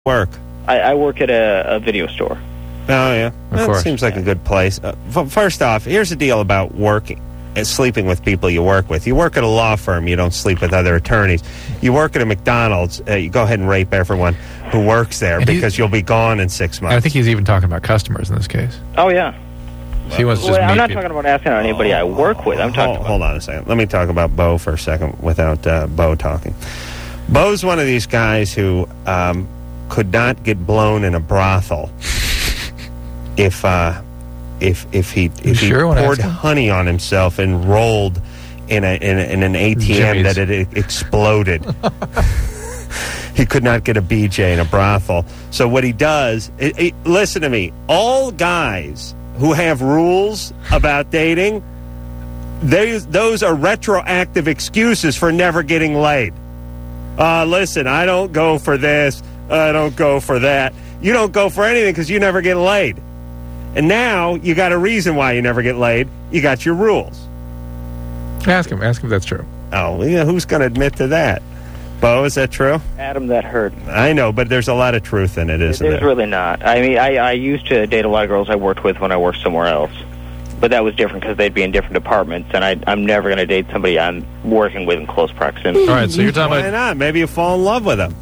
Work? I work at a video store. Oh, yeah. Of course. Seems like a good place. First off, here's the deal about working and sleeping with people you work with. You work at a law firm, you don't sleep with other attorneys. You work at a McDonald's, you go ahead and rape everyone who works there because you'll be gone in 6 months. I think he's even talking about customers in this case. Oh, yeah. He wants to just I'm meet not people. talking about asking anybody I work with. I'm talking Hold on a second. Let me talk about Bo for a second without Bo talking. Bo's one of these guys who could not get blown in a brothel if he poured honey on himself and rolled in an ATM that it exploded. He could not get a BJ in a brothel. So what he does, listen to me, all guys who have rules about dating, those are retroactive excuses for never getting laid. Listen, I don't go for this, I don't go for that. You don't go for anything because you never get laid. And now you got a reason why you never get laid. You got your rules. Ask him if that's true. Oh, yeah, who's going to admit to that? Bo, is that true? Adam, that hurt. I know, but there's a lot of truth in it, isn't there? There's really not. I mean, I used to date a lot of girls I worked with when I worked somewhere else. But that was different because they'd be in different departments, and I'm never going to date somebody I'm working with in close proximity. All right, so you're talking about... Why not? Maybe you fall in love with them.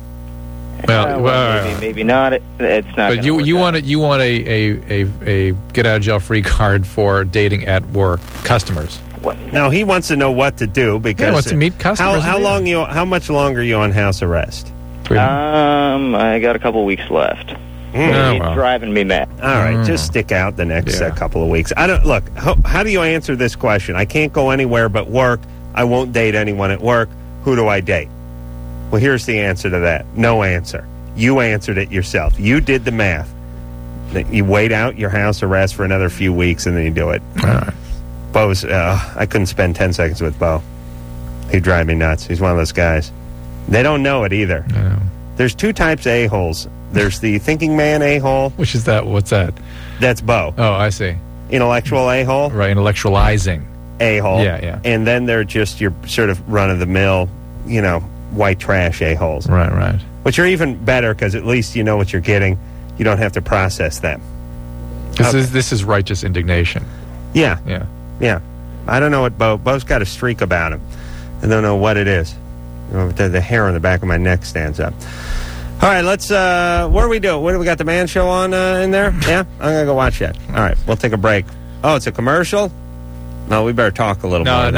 Maybe not. It's not. But you want a get out of jail free card for dating at work customers. No, he wants to know what to do because he wants to meet customers. How much longer are you on house arrest? I got a couple weeks left. He's driving me mad. All right, just stick out the next couple of weeks. I don't look. How do you answer this question? I can't go anywhere but work. I won't date anyone at work. Who do I date? Well, here's the answer to that. No answer. You answered it yourself. You did the math. You wait out your house arrest for another few weeks, and then you do it. Bo's. I couldn't spend 10 seconds with Bo. He'd drive me nuts. He's one of those guys. They don't know it either. No. There's two types of a-holes. There's the thinking man a-hole. Which is that? What's that? That's Bo. Oh, I see. Intellectual a-hole. Right, intellectualizing. A-hole. Yeah. And then they're just your sort of run-of-the-mill, white trash a-holes. Right. Which are even better because at least you know what you're getting. You don't have to process them. This is righteous indignation. Yeah. I don't know what Bo's got a streak about him. I don't know what it is. The hair on the back of my neck stands up. All right, let's, what are we doing? What do we got, the Man Show on in there? Yeah? I'm going to go watch that. All right, we'll take a break. Oh, it's a commercial? No, we better talk a little more.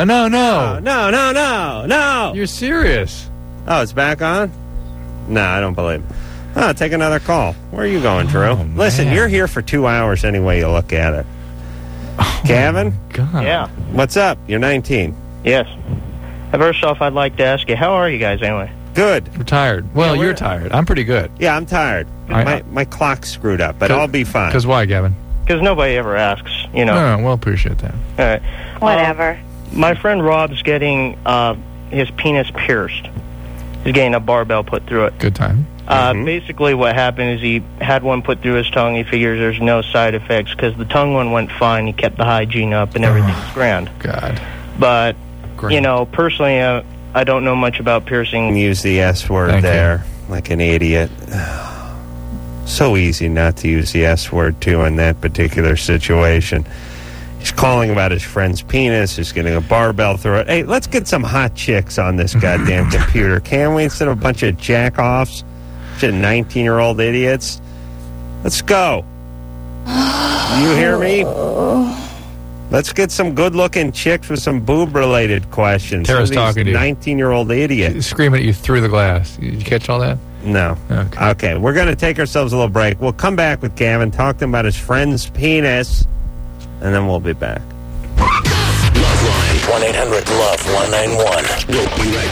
No. You're serious? Oh, it's back on? No, I don't believe it. Oh, take another call. Where are you going, Drew? Listen, you're here for 2 hours any way you look at it. Gavin? God. Yeah. What's up? You're 19. Yes. First off, I'd like to ask you, how are you guys anyway? Good. I'm tired. Well, you're tired. I'm pretty good. Yeah, I'm tired. My clock's screwed up, but I'll be fine. Because why, Gavin? Because nobody ever asks, No, we'll appreciate that. All right. Whatever. My friend Rob's getting his penis pierced. He's getting a barbell put through it. Good time. Basically what happened is he had one put through his tongue. He figures there's no side effects because the tongue one went fine. He kept the hygiene up and everything's grand. God. But, personally, I don't know much about piercing. Use the S word there like an idiot. So easy not to use the S word, too, in that particular situation. He's calling about his friend's penis. He's getting a barbell through it. Hey, let's get some hot chicks on this goddamn computer, can we? Instead of a bunch of jack-offs, bunch of 19-year-old idiots. Let's go. You hear me? Let's get some good-looking chicks with some boob-related questions. Tara's talking to you. 19-year-old idiot. She's screaming at you through the glass. Did you catch all that? No. Okay, we're going to take ourselves a little break. We'll come back with Gavin, talk to him about his friend's penis, and then we'll be back. Loveline, 1-800-LOVE-191. We'll be right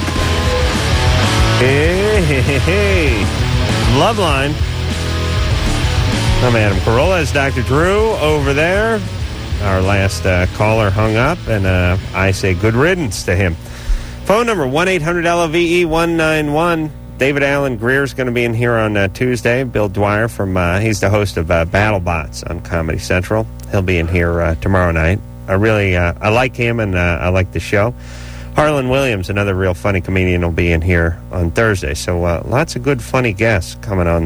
back. Hey. Loveline. I'm Adam Carolla. It's Dr. Drew over there. Our last caller hung up, and I say good riddance to him. Phone number 1-800-LOVE-191. David Allen Greer's going to be in here on Tuesday. Bill Dwyer he's the host of BattleBots on Comedy Central. He'll be in here tomorrow night. I like him, and I like the show. Harlan Williams, another real funny comedian, will be in here on Thursday. So lots of good funny guests coming on